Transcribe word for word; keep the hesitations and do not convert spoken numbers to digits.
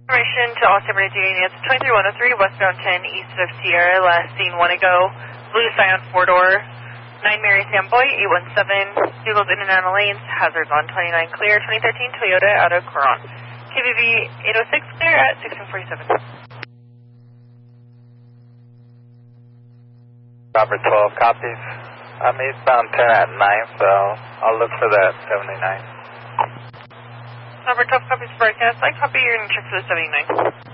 Information to all San Bernardino units, twenty-three one oh three westbound ten east of Sierra, last seen one ago, blue Scion four-door, nine Mary Samboy, eight one seven, vehicles in and out of lanes, hazards on twenty-nine clear, twenty thirteen Toyota out of Coron. K B V eight oh six clear at sixteen forty-seven. Robert twelve copies. I'm eastbound ten at nine, so I'll look for that seventy-nine. Robert twelve copies broadcast. I copy your and check for the seventy-nine.